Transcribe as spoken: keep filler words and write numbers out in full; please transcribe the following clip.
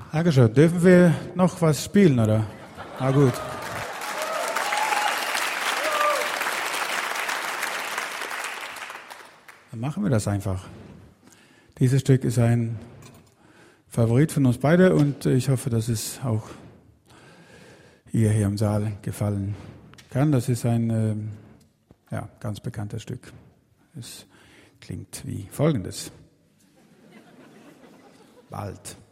Dankeschön. Dürfen wir noch was spielen, oder? Ah, gut. Dann machen wir das einfach. Dieses Stück ist ein Favorit von uns beide und ich hoffe, dass es auch ihr hier im Saal gefallen kann. Das ist ein äh, ja, ganz bekanntes Stück. Es klingt wie Folgendes. Bald.